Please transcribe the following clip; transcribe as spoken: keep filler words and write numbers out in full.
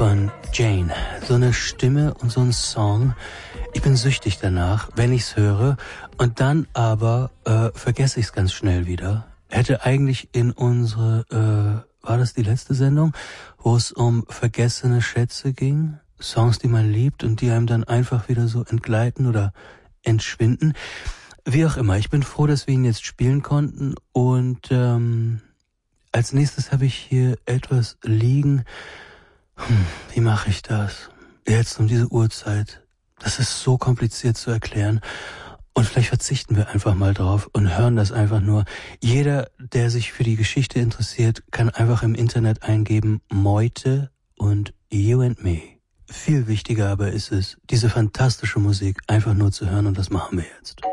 von Jane. So eine Stimme und so ein Song. Ich bin süchtig danach, wenn ich's höre. Und dann aber äh, vergesse ich's ganz schnell wieder. Hätte eigentlich in unsere, äh, war das die letzte Sendung, wo es um vergessene Schätze ging? Songs, die man liebt und die einem dann einfach wieder so entgleiten oder entschwinden. Wie auch immer, ich bin froh, dass wir ihn jetzt spielen konnten. Und ähm, als nächstes habe ich hier etwas liegen. Hm, wie mache ich das? Jetzt um diese Uhrzeit. Das ist so kompliziert zu erklären. Und vielleicht verzichten wir einfach mal drauf und hören das einfach nur. Jeder, der sich für die Geschichte interessiert, kann einfach im Internet eingeben Meute und You and Me. Viel wichtiger aber ist es, diese fantastische Musik einfach nur zu hören und das machen wir jetzt.